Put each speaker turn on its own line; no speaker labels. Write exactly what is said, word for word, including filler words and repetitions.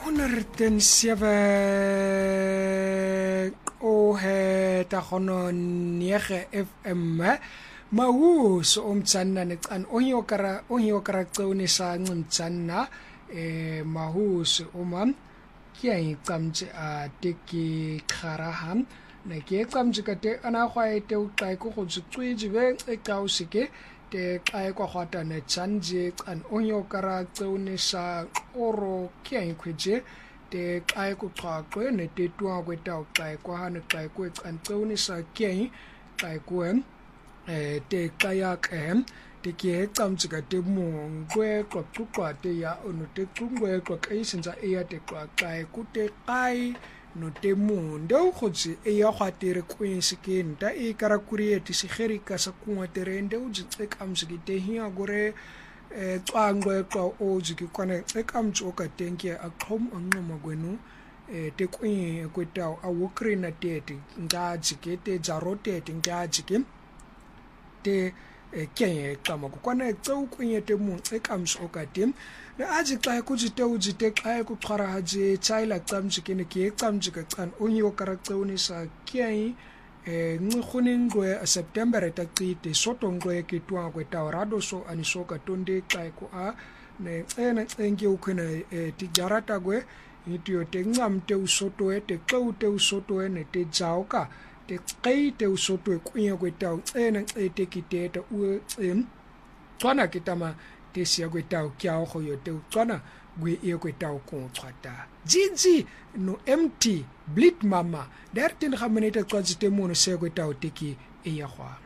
honderd en zeven o he tagono nege F M mawuso umtsanna necan onyokara onyokara cewni sa ncimtsanna e mahuso umam kiai camje a teki kharaham na ke camje kate ana khwaete uqai ko gotsutswiji be eqausike te xae kwa khwata ne chanje can onyokara cewni sa oro kiai khweje te xae ku xaqwe ne te tuwa kweta uqai kwa hane xae ku can cewni sa kiai xae ku eh te xaya kem te ke camje kate mongwe kwa xuqwa te ya ono te xungwe kwa kaisenza eya te kwa xae ku te xai no te mundo khotsi e ya khwatere kwensike ta e karakuri ti sigerika sa kunwa terende u jitsekamsiki te hiya gore e xangwe xa ojiki kwana xekamtso ka tenke aqhom onqoma kwenu e te kwin kwetaw awokrina tete ngajike te jarotete ngajike te kenye xama kwana xew kwinye te mun xekamso ka tem na aji xa kujite ujite xa kuxhara haje chaila xamjike ne ke xamjike can onyo karakcewni sa kiai eh nxkhuningwe September etaqite sotongwe ke twa kweta rado so anisoka tonde xa ku a ne xena xenke ukhena tijarata gwe itio te ngamte usoto ete xewte usoto ene te jauka te xeite usoto kwinye kweta xena xete kitete u em tswana kitama te sia kweta kyao go yo te tswana gwe e kweta ko tswata jinji no empty blit mama dertin khamanete tswajite mono se kweta teki e ya khwa